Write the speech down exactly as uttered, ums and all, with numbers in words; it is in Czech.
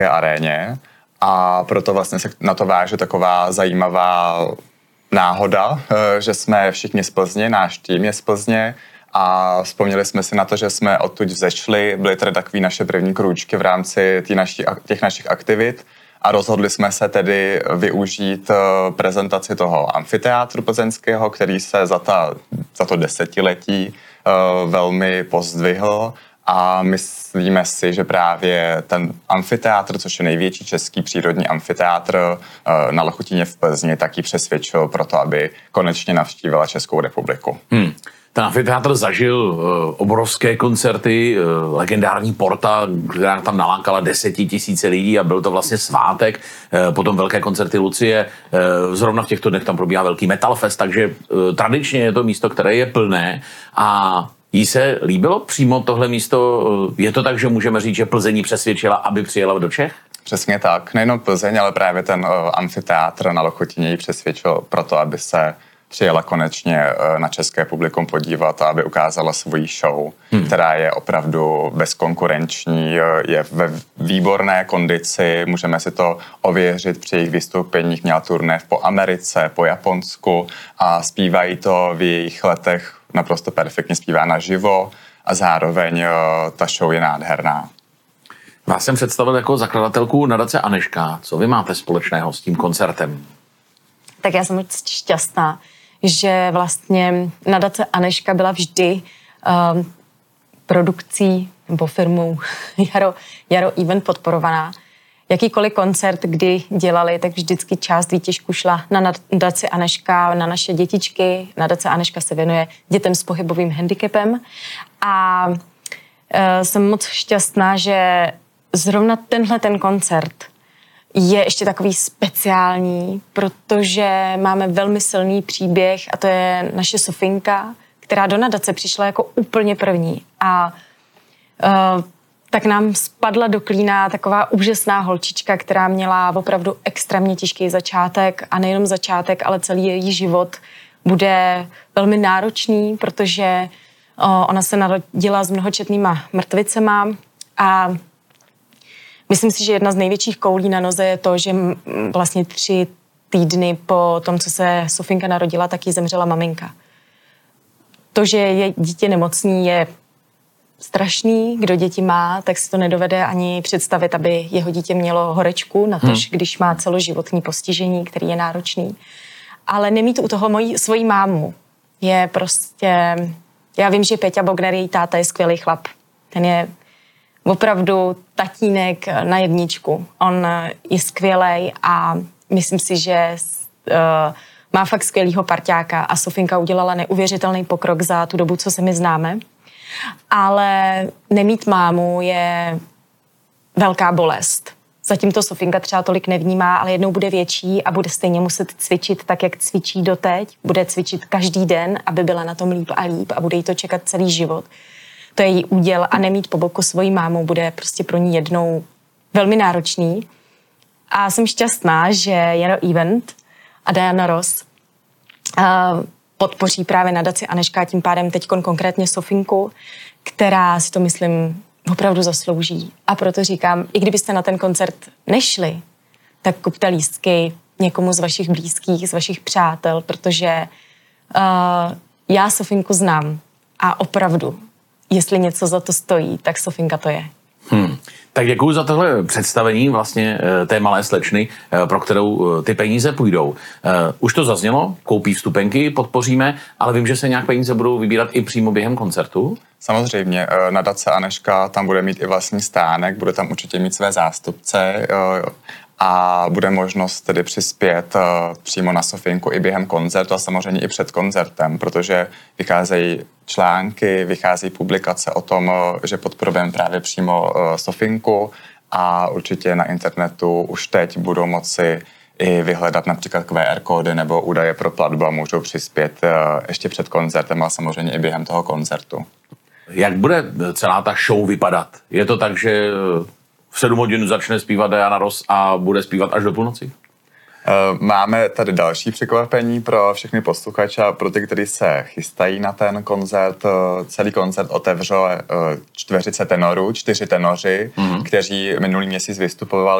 aréně a proto vlastně se na to váže taková zajímavá náhoda, že jsme všichni z Plzně, náš tým je z Plzně a vzpomněli jsme si na to, že jsme odtud vzešli, byly tady takový naše první krůčky v rámci naši, těch našich aktivit a rozhodli jsme se tedy využít prezentaci toho amfiteátru plzeňského, který se za, ta, za to desetiletí velmi pozdvihl. A myslíme si, že právě ten amfiteátr, což je největší český přírodní amfiteátr na Lochutině v Plzni, taky přesvědčil pro to, aby konečně navštívila Českou republiku. Hmm. Ten amfiteátr zažil uh, obrovské koncerty, uh, legendární Porta, která tam nalákala desetitisíce lidí a byl to vlastně svátek, uh, potom velké koncerty Lucie, uh, zrovna v těchto dnech tam probíhá velký Metalfest, takže uh, tradičně je to místo, které je plné a jí se líbilo přímo tohle místo? Je to tak, že můžeme říct, že Plzeň přesvědčila, aby přijela do Čech? Přesně tak. Nejenom Plzeň, ale právě ten uh, amfiteátr na Lochutině ji přesvědčil proto, aby se přijela konečně uh, na české publikum podívat a aby ukázala svoji show, hmm. která je opravdu bezkonkurenční, je ve výborné kondici, můžeme si to ověřit při jejich vystoupeních, měla turné po Americe, po Japonsku a zpívají to v jejich letech naprosto perfektně zpívá naživo a zároveň ta show je nádherná. Vás jsem představil jako zakladatelku nadace Anežka. Co vy máte společného s tím koncertem? Tak já jsem moc šťastná, že vlastně nadace Anežka byla vždy um, produkcí nebo firmou Jaro, Jaro Event podporovaná. Jakýkoliv koncert, kdy dělali, tak vždycky část výtěžku šla na nadaci Anežka, na naše dětičky. Nadace Anežka se věnuje dětem s pohybovým handicapem. A e, jsem moc šťastná, že zrovna tenhle ten koncert je ještě takový speciální, protože máme velmi silný příběh a to je naše Sofinka, která do nadace přišla jako úplně první. A e, tak nám spadla do klína taková úžasná holčička, která měla opravdu extrémně těžký začátek a nejenom začátek, ale celý její život bude velmi náročný, protože o, ona se narodila s mnohočetnýma mrtvicema a myslím si, že jedna z největších koulí na noze je to, že vlastně tři týdny po tom, co se Sofinka narodila, tak jí zemřela maminka. To, že je dítě nemocný, je strašný, kdo děti má, tak si to nedovede ani představit, aby jeho dítě mělo horečku, natož hmm. když má celoživotní postižení, který je náročný. Ale nemít u toho mojí, svoji mámu je prostě... Já vím, že Peťa Bogner, její táta, je skvělý chlap. Ten je opravdu tatínek na jedničku. On je skvělej a myslím si, že uh, má fakt skvělýho parťáka a Sofinka udělala neuvěřitelný pokrok za tu dobu, co se my známe. Ale nemít mámu je velká bolest. Zatím to Sofinka třeba tolik nevnímá, ale jednou bude větší a bude stejně muset cvičit tak, jak cvičí doteď. Bude cvičit každý den, aby byla na tom líp a líp a bude jí to čekat celý život. To je její úděl a nemít po boku svoji mámu bude prostě pro ní jednou velmi náročný. A jsem šťastná, že Jaro Event a Diana Ross uh, podpoří právě nadaci Anežka, tím pádem teďkon konkrétně Sofinku, která si to, myslím, opravdu zaslouží. A proto říkám, i kdybyste na ten koncert nešli, tak kupte lístky někomu z vašich blízkých, z vašich přátel, protože uh, já Sofinku znám a opravdu, jestli něco za to stojí, tak Sofinka to je. Hmm. Tak děkuji za tohle představení vlastně té malé slečny, pro kterou ty peníze půjdou. Už to zaznělo, koupí vstupenky, podpoříme, ale vím, že se nějak peníze budou vybírat i přímo během koncertu. Samozřejmě, nadace Anežka tam bude mít i vlastní stánek, bude tam určitě mít své zástupce a bude možnost tedy přispět přímo na Sofinku i během koncertu a samozřejmě i před koncertem, protože vycházejí články, vychází publikace o tom, že podporujeme právě přímo Sofinku a určitě na internetu už teď budou moci i vyhledat například Q R kódy nebo údaje pro platbu a můžou přispět ještě před koncertem, ale samozřejmě i během toho koncertu. Jak bude celá ta show vypadat? Je to tak, že v sedm hodin začne zpívat Diana Ross a bude zpívat až do půlnoci? Máme tady další překvapení pro všechny posluchače a pro ty, kteří se chystají na ten koncert. Celý koncert otevřel čtveřice tenorů, čtyři tenoři, mm-hmm. kteří minulý měsíc vystupovali